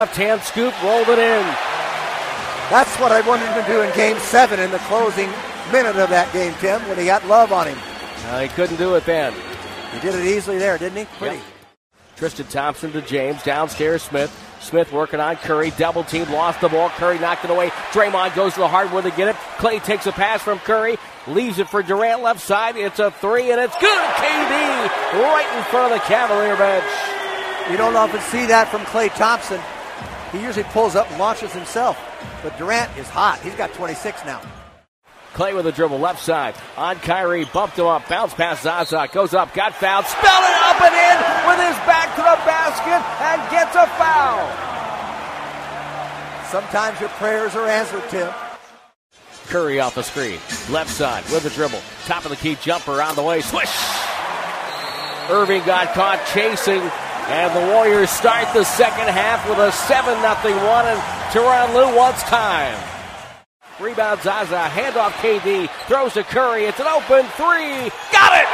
Left-hand scoop, rolled it in. That's what I wanted him to do in Game 7 in the closing minute of that game, Tim, when he got Love on him. He couldn't do it then. He did it easily there, didn't he? Pretty. Yep. Tristan Thompson to James. Downstairs, Smith. Smith working on Curry. Double team, lost the ball. Curry knocked it away. Draymond goes to the hardwood to get it. Clay takes a pass from Curry. Leaves it for Durant left side. It's a three, and it's good. KD right in front of the Cavalier bench. You don't often see that from Klay Thompson. He usually pulls up and launches himself. But Durant is hot. He's got 26 now. Clay with a dribble left side on Kyrie, bumped him up, bounce past Zaza, goes up, got fouled, spelled it up and in with his back to the basket and gets a foul. Sometimes your prayers are answered, Tim. Curry off the screen, left side with a dribble, top of the key jumper on the way, swish. Irving got caught chasing, and the Warriors start the second half with a 7-0 one, and Tyronn Lue wants time. Rebound Zaza, handoff KD, throws to Curry, it's an open three, got it!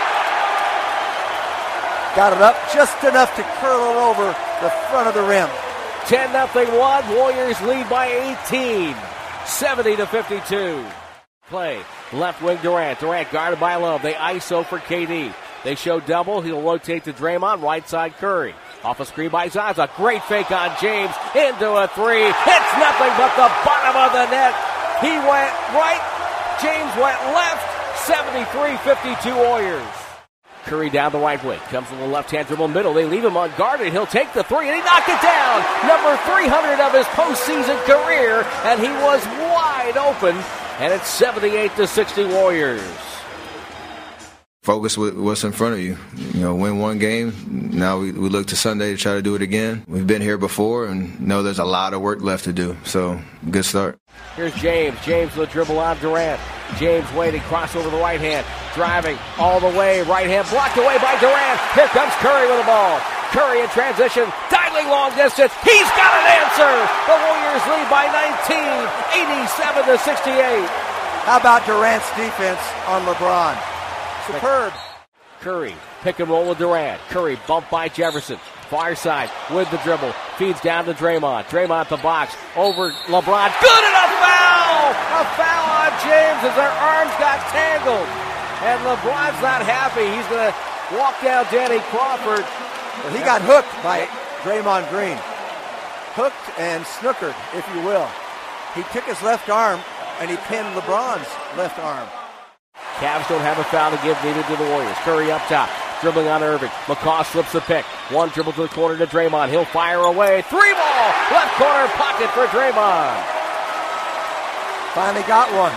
Got it up just enough to curl it over the front of the rim. 10-0 one, Warriors lead by 18, 70-52. Clay, left wing Durant, Durant guarded by Love, they ISO for KD. They show double, he'll rotate to Draymond, right side Curry. Off a screen by Zaza, great fake on James, into a three, it's nothing but the bottom of the net. He went right, James went left, 73-52 Warriors. Curry down the right wing, comes to the left-hand dribble middle, they leave him unguarded, he'll take the three, and he knocked it down. Number 300 of his postseason career, and he was wide open, and it's 78-60 Warriors. Focus with what's in front of you. You know, win one game. Now we look to Sunday to try to do it again. We've been here before and know there's a lot of work left to do. So, good start. Here's James. James with a dribble on Durant. James waiting, cross over the right hand. Driving all the way. Right hand blocked away by Durant. Here comes Curry with the ball. Curry in transition. Dialing long distance. He's got an answer. The Warriors lead by 19. 87-68. How about Durant's defense on LeBron? Superb. Curry, pick and roll with Durant. Curry bumped by Jefferson. Far side with the dribble. Feeds down to Draymond. Draymond the box. Over LeBron. Good, and a foul! A foul on James as their arms got tangled. And LeBron's not happy. He's going to walk down Danny Crawford. Well, he got hooked by Draymond Green. Hooked and snookered, if you will. He took his left arm and he pinned LeBron's left arm. Cavs don't have a foul to give, neither do the Warriors. Curry up top, dribbling on Irving. McCaw slips the pick. One dribble to the corner to Draymond. He'll fire away. Three ball! Left corner pocket for Draymond. Finally got one.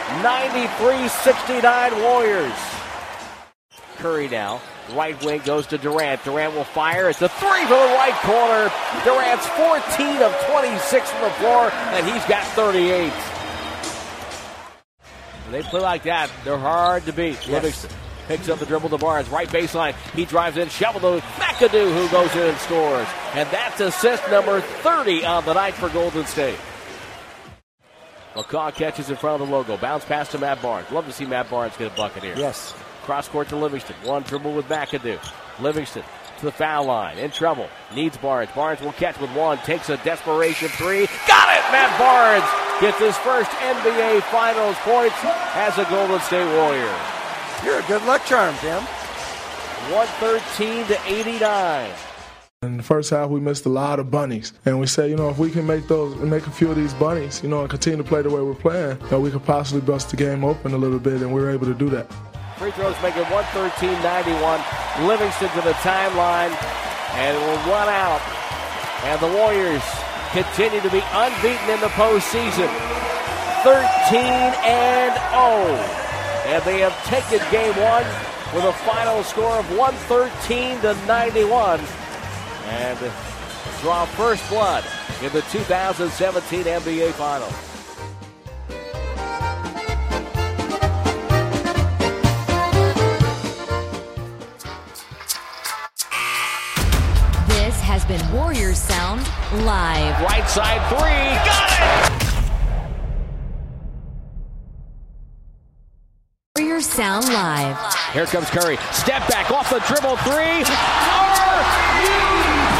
93-69 Warriors. Curry now. Right wing goes to Durant. Durant will fire. It's a three from the right corner. Durant's 14 of 26 from the floor, and he's got 38. They play like that, they're hard to beat. Yes. Livingston picks up the dribble to Barnes, right baseline. He drives in, shovel to McAdoo, who goes in and scores. And that's assist number 30 on the night for Golden State. McCaw catches in front of the logo. Bounce pass to Matt Barnes. Love to see Matt Barnes get a bucket here. Yes. Cross court to Livingston. One dribble with McAdoo. Livingston to the foul line. In trouble. Needs Barnes. Barnes will catch with one. Takes a desperation three. Got it! Matt Barnes gets his first NBA Finals points as a Golden State Warrior. You're a good luck charm, Tim. 113-89. In the first half, we missed a lot of bunnies. And we said, if we can make a few of these bunnies, and continue to play the way we're playing, we could possibly bust the game open a little bit, and we were able to do that. Free throws make it 113-91. Livingston to the timeline, and it will run out. And the Warriors continue to be unbeaten in the postseason. 13-0. And they have taken game one with a final score of 113-91. And draw first blood in the 2017 NBA Finals. This has been Warriors Sound Live. Right side three, got it! Warriors Sound Live. Here comes Curry. Step back off the dribble three. Are you